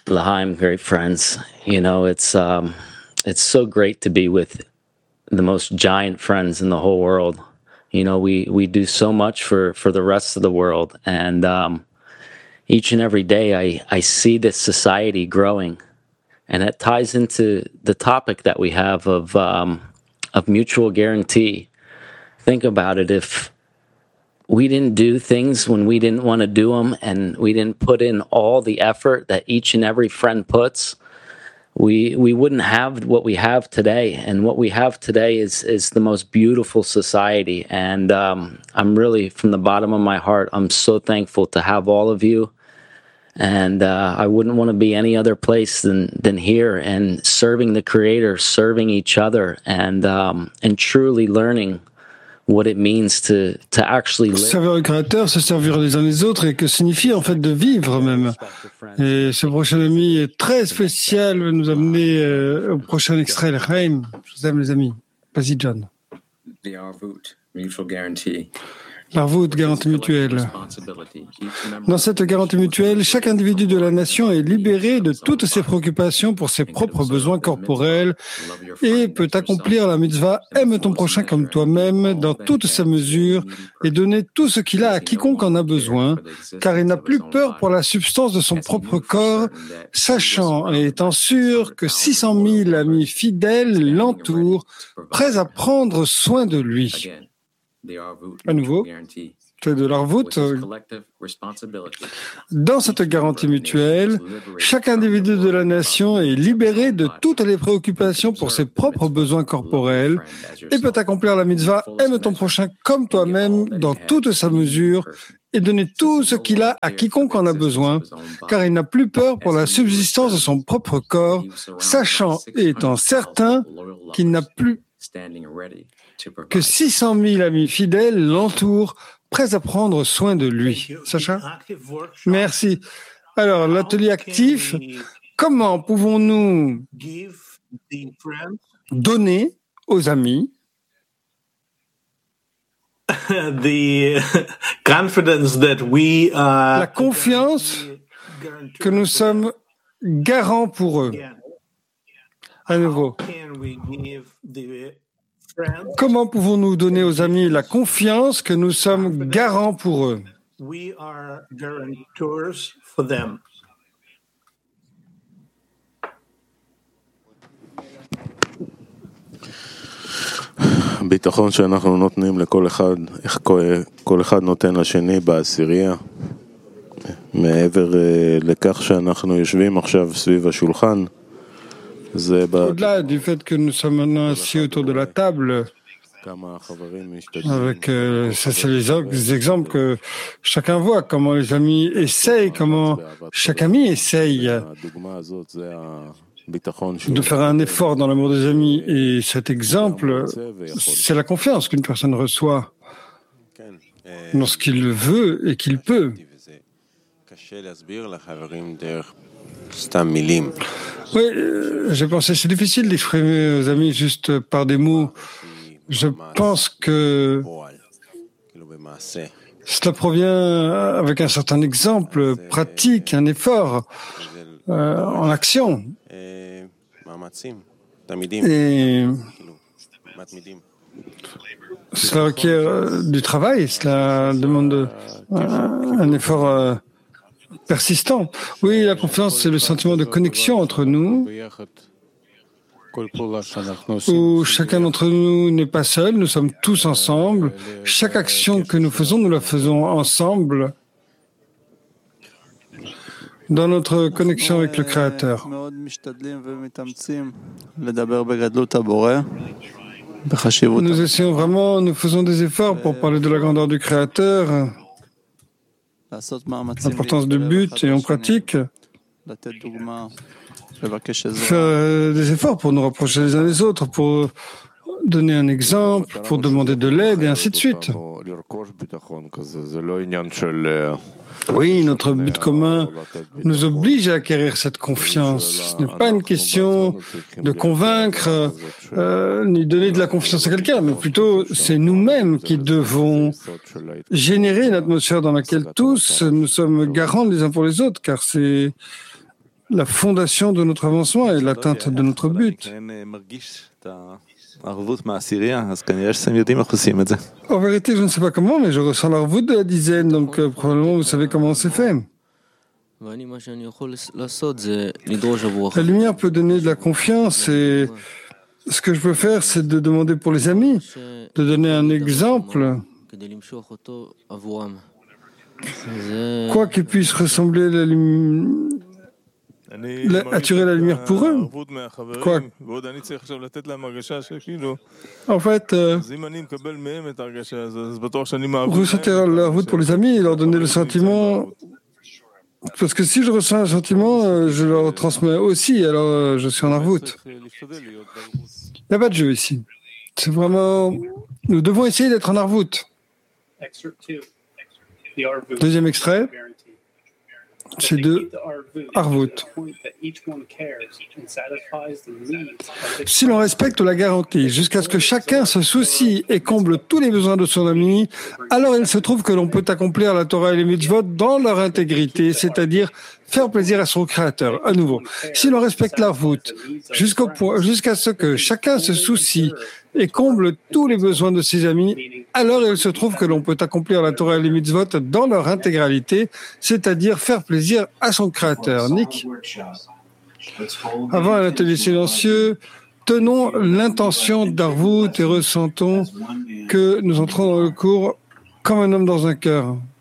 L'chaim, great friends. It's so great to be with the most giant friends in the whole world. We do so much for the rest of the world, and each and every day I see this society growing, and it ties into the topic that we have of mutual guarantee. Think about it. If we didn't do things when we didn't want to do them, and we didn't put in all the effort that each and every friend puts, we wouldn't have what we have today. And what we have today is the most beautiful society. And I'm really, from the bottom of my heart, I'm so thankful to have all of you. And I wouldn't want to be any other place than here, and serving the Creator, serving each other, and truly learning what it means to actually live. Servir le Créateur, se servir les uns les autres, et que signifie en fait de vivre même. Et ce prochain ami est très spécial, va nous amener au prochain extrait, l'chaim. Je vous aime les amis. Vas-y John. The Arvut, Mutual Guarantee. L'arvut, garantie mutuelle. Dans cette garantie mutuelle, chaque individu de la nation est libéré de toutes ses préoccupations pour ses propres besoins corporels et peut accomplir la mitzvah « Aime ton prochain comme toi-même » dans toute sa mesure et donner tout ce qu'il a à quiconque en a besoin, car il n'a plus peur pour la substance de son propre corps, sachant et étant sûr que 600 000 amis fidèles l'entourent, prêts à prendre soin de lui. À nouveau, c'est de l'arvut. Dans cette garantie mutuelle, chaque individu de la nation est libéré de toutes les préoccupations pour ses propres besoins corporels et peut accomplir la mitzvah « Aime ton prochain comme toi-même » dans toute sa mesure et donner tout ce qu'il a à quiconque en a besoin, car il n'a plus peur pour la subsistance de son propre corps, sachant et étant certain qu'il n'a plus que 600 000 amis fidèles l'entourent, prêts à prendre soin de lui. Sacha ? Merci. Alors, l'atelier actif, comment pouvons-nous donner aux amis la confiance que nous sommes garants pour eux? À nouveau. Comment pouvons-nous donner aux amis la confiance que nous sommes garants pour eux? ביטחון שאנחנו נותנים לכל אחד, איך כל אחד נותן לשני בעשירייה, מעבר לכך שאנחנו יושבים עכשיו סביב השולחן. Au-delà du fait que nous sommes maintenant assis autour de la table, avec ça c'est les exemples que chacun voit, comment les amis essayent, comment chaque ami essaye de faire un effort dans l'amour des amis. Et cet exemple, c'est la confiance qu'une personne reçoit lorsqu'il veut et qu'il peut. Oui, j'ai pensé, c'est difficile d'exprimer aux amis juste par des mots. Je pense que cela provient avec un certain exemple pratique, un effort en action. Et cela requiert du travail, cela demande un effort persistant. Oui, la confiance, c'est le sentiment de connexion entre nous, où chacun d'entre nous n'est pas seul, nous sommes tous ensemble. Chaque action que nous faisons, nous la faisons ensemble dans notre connexion avec le Créateur. Nous essayons vraiment, nous faisons des efforts pour parler de la grandeur du Créateur, l'importance du but, et on pratique faire des efforts pour nous rapprocher les uns des autres, pour donner un exemple, pour demander de l'aide, et ainsi de suite. Oui, notre but commun nous oblige à acquérir cette confiance. Ce n'est pas une question de convaincre ni donner de la confiance à quelqu'un, mais plutôt c'est nous-mêmes qui devons générer une atmosphère dans laquelle tous nous sommes garants les uns pour les autres, car c'est la fondation de notre avancement et l'atteinte de notre but. En vérité, je ne sais pas comment, mais je ressens l'arvout de la dizaine, donc probablement vous savez comment c'est fait. La lumière peut donner de la confiance et ce que je peux faire, c'est de demander pour les amis, de donner un exemple. Quoi qu'il puisse ressembler à la lumière, attirer la lumière pour eux. Quoi? En fait, ressentir la route pour les amis et leur donner le sentiment. Parce que si je ressens un sentiment, je leur transmets aussi, alors je suis en arvout. Il n'y a pas de jeu ici. C'est vraiment. Nous devons essayer d'être en arvout. Deuxième extrait. C'est de Arvout. Si l'on respecte la garantie jusqu'à ce que chacun se soucie et comble tous les besoins de son ami, alors il se trouve que l'on peut accomplir la Torah et les mitzvot dans leur intégrité, c'est-à-dire faire plaisir à son Créateur. À nouveau, si l'on respecte l'Arvout jusqu'à ce que chacun se soucie et comble tous les besoins de ses amis, alors il se trouve que l'on peut accomplir la Torah et les mitzvot dans leur intégralité, c'est-à-dire faire plaisir à son Créateur. Nick, avant un atelier silencieux, tenons l'intention d'Arvout et ressentons que nous entrons dans le cours comme un homme dans un cœur.